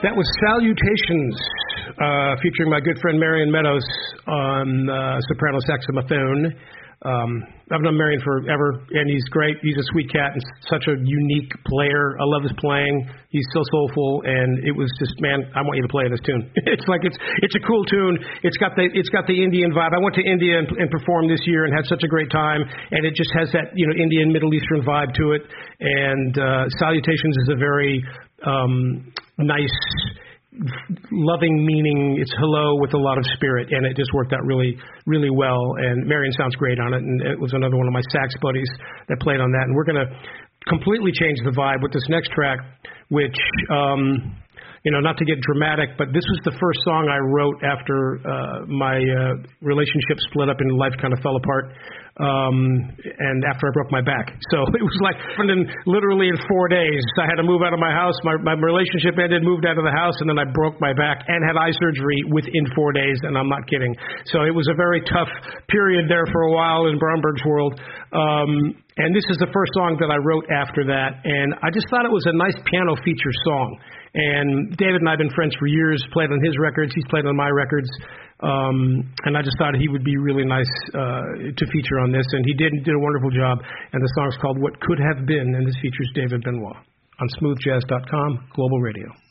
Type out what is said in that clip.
That was Salutations, featuring my good friend Marion Meadows on soprano saxophone. I've known Marion forever, and he's great. He's a sweet cat and such a unique player. I love his playing. He's so soulful, and it was just, man, I want you to play this tune. It's like it's a cool tune. It's got the Indian vibe. I went to India and performed this year and had such a great time, and it just has that Indian Middle Eastern vibe to it. And Salutations is a very nice, loving meaning. It's hello with a lot of spirit, and it just worked out really, really well. And Marion sounds great on it, and it was another one of my sax buddies that played on that. And we're going to completely change the vibe with this next track, which, not to get dramatic, but this was the first song I wrote after my relationship split up and life kind of fell apart. And after I broke my back. So it was like literally in 4 days. I had to move out of my house. My relationship ended, moved out of the house, and then I broke my back and had eye surgery within 4 days, and I'm not kidding. So it was a very tough period there for a while in Bromberg's world. And this is the first song that I wrote after that, and I just thought it was a nice piano feature song. And David and I have been friends for years, played on his records, he's played on my records. And I just thought he would be really nice to feature on this, and he did a wonderful job. And the song's called What Could Have Been, and this features David Benoit on smoothjazz.com, Global Radio.